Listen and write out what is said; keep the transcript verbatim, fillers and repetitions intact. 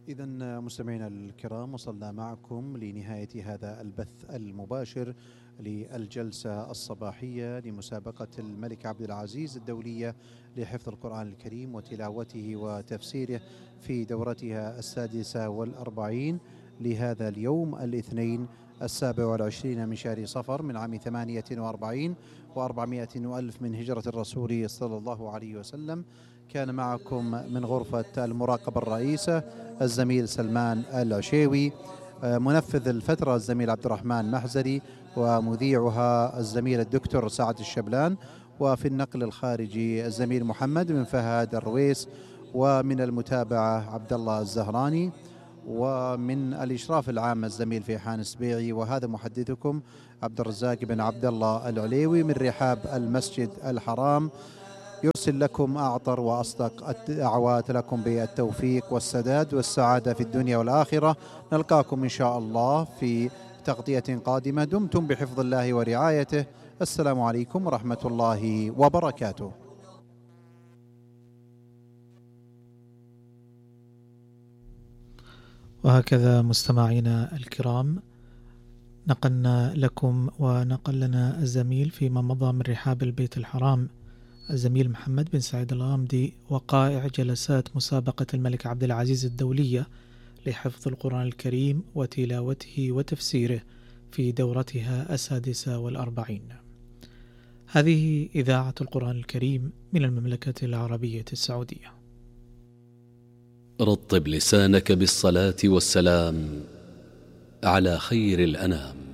إذا مستمعينا الكرام، وصلنا معكم لنهاية هذا البث المباشر للجلسة الصباحية لمسابقة الملك عبد العزيز الدولية لحفظ القرآن الكريم وتلاوته وتفسيره في دورتها السادسة والأربعين لهذا اليوم الاثنين السابع والعشرين من شهر صفر من عام ثمانية وأربعين وأربعمائة وألف من هجرة الرسول صلى الله عليه وسلم. كان معكم من غرفة المراقبة الرئيسة الزميل سلمان العشيوي، منفذ الفترة الزميل عبد الرحمن محزري، ومذيعها الزميل الدكتور سعد الشبلان، وفي النقل الخارجي الزميل محمد بن فهد الرويس، ومن المتابعة عبد الله الزهراني، ومن الإشراف العام الزميل فيحان السبيعي. وهذا محدثكم عبد الرزاق بن عبد الله العليوي من رحاب المسجد الحرام، يرسل لكم أعطر وأصدق الدعوات لكم بالتوفيق والسداد والسعادة في الدنيا والآخرة. نلقاكم إن شاء الله في تغطية قادمة. دمتم بحفظ الله ورعايته. السلام عليكم ورحمة الله وبركاته. وهكذا مستمعينا الكرام، نقلنا لكم ونقل لنا الزميل فيما مضى من رحاب البيت الحرام الزميل محمد بن سعيد الغامدي وقائع جلسات مسابقة الملك عبد العزيز الدولية لحفظ القرآن الكريم وتلاوته وتفسيره في دورتها السادسة والأربعين. هذه إذاعة القرآن الكريم من المملكة العربية السعودية. رطب لسانك بالصلاة والسلام على خير الأنام.